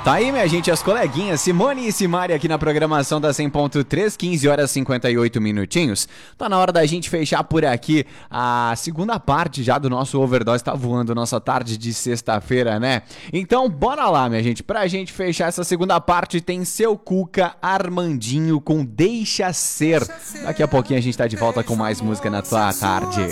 Tá aí, minha gente, as coleguinhas Simone e Simari aqui na programação da 100.3, 15 horas e 58 minutinhos. Tá na hora da gente fechar por aqui a segunda parte já do nosso Overdose. Tá voando nossa tarde de sexta-feira, né? Então, bora lá, minha gente. Pra gente fechar essa segunda parte, tem Seu Cuca, Armandinho com Deixa Ser. Daqui a pouquinho a gente tá de volta com mais música na tua tarde.